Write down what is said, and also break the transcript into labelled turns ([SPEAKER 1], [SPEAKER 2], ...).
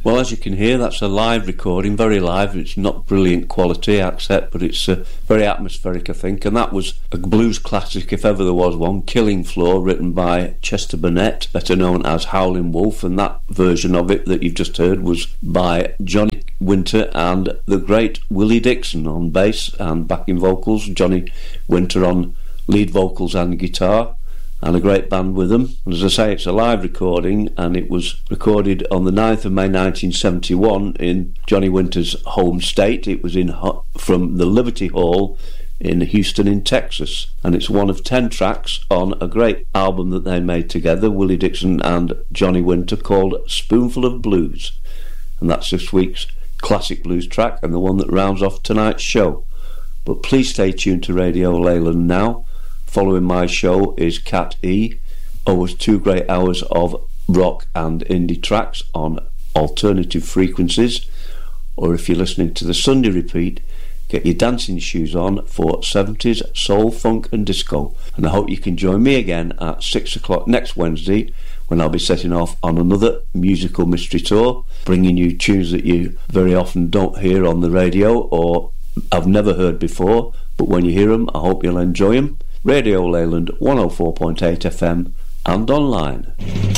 [SPEAKER 1] Well, as you can hear, that's a live recording, very live. It's not brilliant quality, I accept, but it's very atmospheric, I think. And that was a blues classic, if ever there was one, Killing Floor, written by Chester Burnett, better known as Howlin' Wolf. And that version of it that you've just heard was by Johnny Winter and the great Willie Dixon on bass and backing vocals, Johnny Winter on lead vocals and guitar, and a great band with them. And as I say, it's a live recording, and it was recorded on the 9th of May 1971 in Johnny Winter's home state. It was from the Liberty Hall in Houston in Texas, and it's one of 10 tracks on a great album that they made together, Willie Dixon and Johnny Winter, called Spoonful of Blues. And that's this week's classic blues track and the one that rounds off tonight's show. But please stay tuned to Radio Leyland now. Following my show is Cat E, always 2 great hours of rock and indie tracks on alternative frequencies. Or if you're listening to the Sunday repeat, get your dancing shoes on for 70s soul, funk and disco. And I hope you can join me again at 6 o'clock next Wednesday, when I'll be setting off on another musical mystery tour, bringing you tunes that you very often don't hear on the radio or have never heard before, but when you hear them, I hope you'll enjoy them. Radio Leyland 104.8 FM and online.